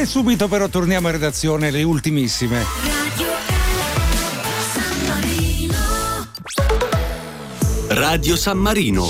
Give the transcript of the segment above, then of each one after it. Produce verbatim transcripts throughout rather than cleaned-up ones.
E subito però torniamo in redazione, le ultimissime. Radio San Marino. Radio San Marino.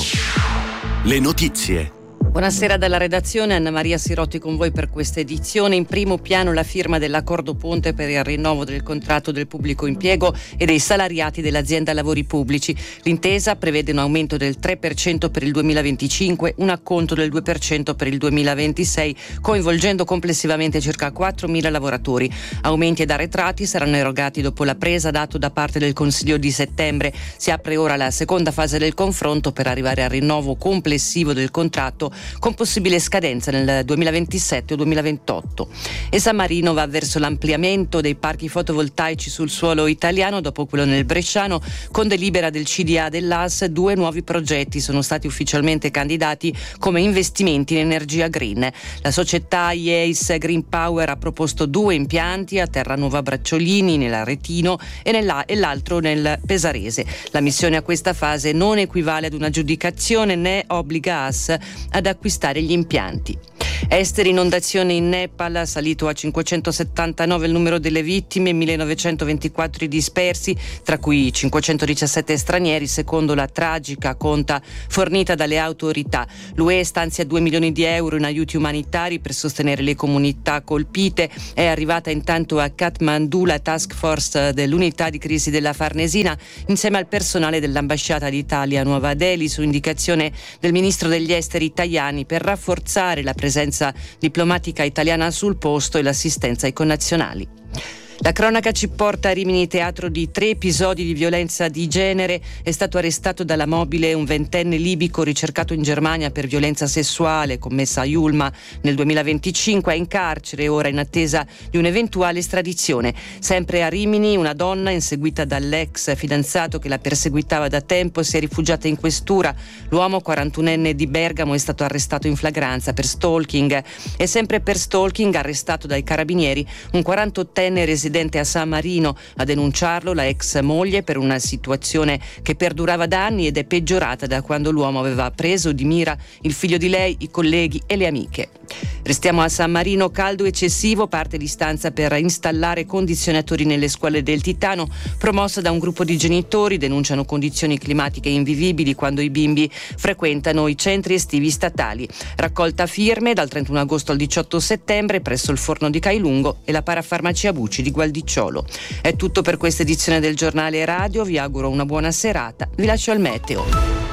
Le notizie. Buonasera dalla redazione, Anna Maria Sirotti con voi per questa edizione. In primo piano la firma dell'accordo ponte per il rinnovo del contratto del pubblico impiego e dei salariati dell'azienda lavori pubblici. L'intesa prevede un aumento del tre per cento per il duemilaventicinque, un acconto del due per cento per il duemilaventisei, coinvolgendo complessivamente circa quattromila lavoratori. Aumenti ed arretrati saranno erogati dopo la presa d'atto da parte del Consiglio di settembre. Si apre ora la seconda fase del confronto per arrivare al rinnovo complessivo del contratto, con possibile scadenza nel duemilaventisette o duemilaventotto. E San Marino va verso l'ampliamento dei parchi fotovoltaici sul suolo italiano dopo quello nel Bresciano. Con delibera del C D A dell'A S, due nuovi progetti sono stati ufficialmente candidati come investimenti in energia green. La società I E I S Green Power ha proposto due impianti a Terranuova Bracciolini, nell'Aretino, e, nella, e l'altro nel Pesarese. La missione a questa fase non equivale ad un'aggiudicazione né obbliga A S ad acquistare gli impianti. Esteri, inondazione in Nepal, salito a cinquecentosettantanove il numero delle vittime, millenovecentoventiquattro i dispersi, tra cui cinquecentodiciassette stranieri, secondo la tragica conta fornita dalle autorità. L'U E stanzia due milioni di euro in aiuti umanitari per sostenere le comunità colpite. È arrivata intanto a Kathmandu la task force dell'unità di crisi della Farnesina, insieme al personale dell'ambasciata d'Italia a Nuova Delhi, su indicazione del ministro degli esteri Tajani, per rafforzare la presenza diplomatica italiana sul posto e l'assistenza ai connazionali. La cronaca ci porta a Rimini, teatro di tre episodi di violenza di genere. È stato arrestato dalla mobile un ventenne libico ricercato in Germania per violenza sessuale commessa a Yulma nel duemilaventicinque. È in carcere ora in attesa di un'eventuale estradizione. Sempre a Rimini, una donna inseguita dall'ex fidanzato che la perseguitava da tempo si è rifugiata in questura. L'uomo quarantunenne di Bergamo è stato arrestato in flagranza per stalking. E sempre per stalking arrestato dai carabinieri un quarantottenne residente a San Marino. A denunciarlo la ex moglie per una situazione che perdurava da anni ed è peggiorata da quando l'uomo aveva preso di mira il figlio di lei, i colleghi e le amiche. Restiamo a San Marino, caldo eccessivo, parte l'istanza per installare condizionatori nelle scuole del Titano, promossa da un gruppo di genitori. Denunciano condizioni climatiche invivibili quando i bimbi frequentano i centri estivi statali. Raccolta firme dal trentuno agosto al diciotto settembre presso il forno di Cailungo e la parafarmacia Bucci di Gualdicciolo. È tutto per questa edizione del giornale radio, vi auguro una buona serata, vi lascio al meteo.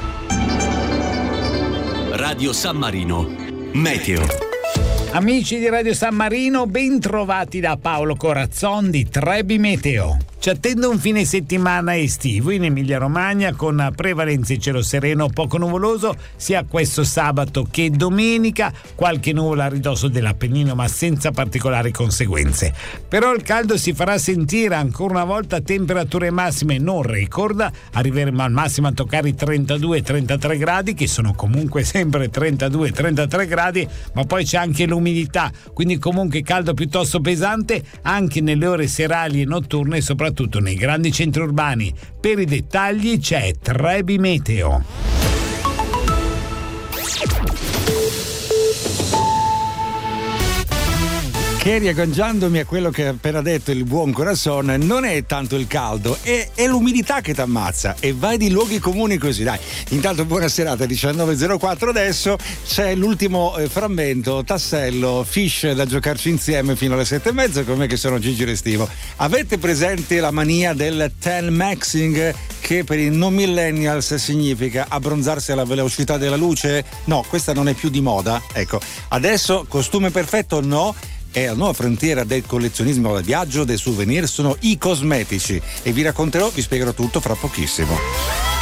Radio San Marino, meteo. Amici di Radio San Marino, ben trovati da Paolo Corazzon di Trebi Meteo. Ci attende un fine settimana estivo in Emilia-Romagna con prevalenze cielo sereno poco nuvoloso sia questo sabato che domenica, qualche nuvola a ridosso dell'Appennino ma senza particolari conseguenze. Però il caldo si farà sentire ancora una volta, temperature massime non record, arriveremo al massimo a toccare i trentadue trentatré gradi, che sono comunque sempre trentadue trentatré gradi, ma poi c'è anche l'umidità, quindi comunque caldo piuttosto pesante anche nelle ore serali e notturne, soprattutto nei grandi centri urbani. Per i dettagli c'è Trebi Meteo. Che riagganciandomi a quello che ha appena detto il buon Corazon, non è tanto il caldo, è, è l'umidità che ti ammazza, e vai di luoghi comuni così, dai. Intanto buona serata, diciannove e zero quattro adesso, c'è l'ultimo eh, frammento, tassello, fish da giocarci insieme fino alle sette e mezza con me che sono Gigi Restivo. Avete presente la mania del ten maxing, che per i non millennials significa abbronzarsi alla velocità della luce? No, questa non è più di moda, ecco. Adesso costume perfetto no, e la nuova frontiera del collezionismo da viaggio, dei souvenir, sono i cosmetici, e vi racconterò, vi spiegherò tutto fra pochissimo.